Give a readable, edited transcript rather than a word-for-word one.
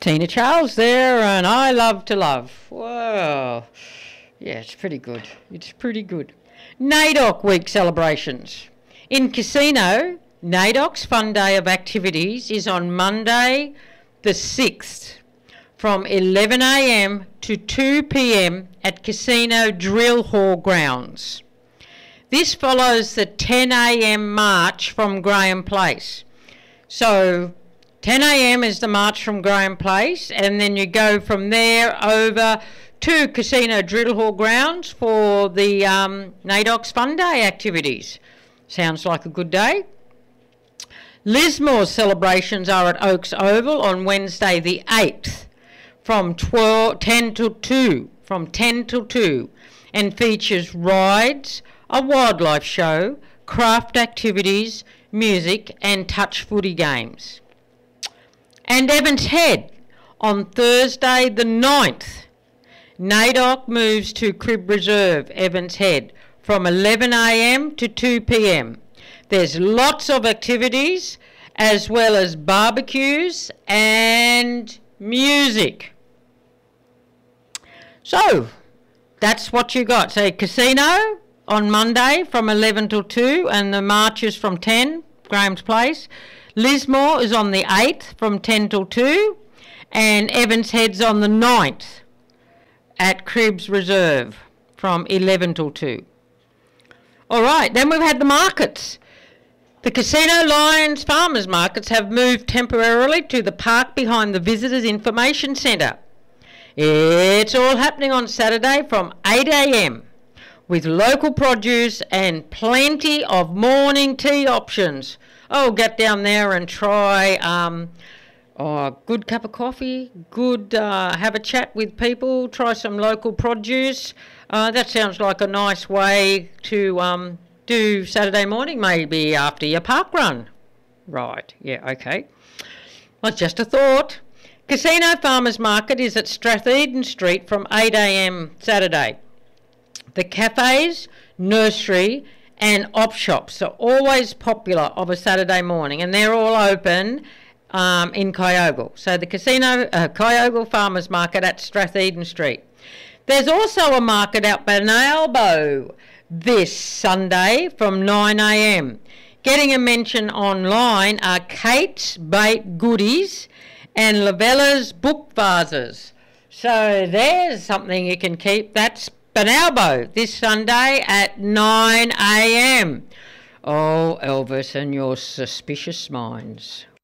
Tina Charles there, and I Love to Love. Whoa. Yeah, it's pretty good. It's pretty good. NAIDOC Week celebrations. In Casino, NAIDOC's Fun Day of Activities is on Monday the 6th from 11 a.m. to 2 p.m. at Casino Drill Hall grounds. This follows the 10 a.m. march from Graham Place. So 10 a.m. is the march from Graham Place, and then you go from there over to Casino Drill Hall grounds for the NAIDOC's Fun Day activities. Sounds like a good day. Lismore's celebrations are at Oaks Oval on Wednesday the 8th from 10 till 2, and features rides, a wildlife show, craft activities, music and touch footy games. And Evans Head on Thursday the 9th. NAIDOC moves to Crib Reserve, Evans Head, from 11 a.m. to 2 p.m. There's lots of activities as well as barbecues and music. So that's what you got. So Casino on Monday from 11 till 2 and the marches from 10, Graham's Place. Lismore is on the 8th from 10 till 2 and Evans Head's on the 9th at Cribs Reserve from 11 till 2. All right, then we've had the markets. The Casino Lions Farmers Markets have moved temporarily to the park behind the Visitors Information Centre. It's all happening on Saturday from 8 a.m. with local produce and plenty of morning tea options. Oh, get down there and try a good cup of coffee, have a chat with people, try some local produce. That sounds like a nice way to do Saturday morning, maybe after your park run. Right, yeah, okay. Well, just a thought. Casino Farmers Market is at Stratheden Street from 8 a.m. Saturday. The cafes, nursery and op shops are always popular of a Saturday morning, and they're all open in Kyogle. So the Casino Kyogle Farmers Market at Stratheden Street. There's also a market out Benalbo this Sunday from 9 a.m. Getting a mention online are Kate's Bait Goodies and Lavella's Book Vases. So there's something you can keep. That's Benalbo this Sunday at 9 a.m. Oh, Elvis and your suspicious minds.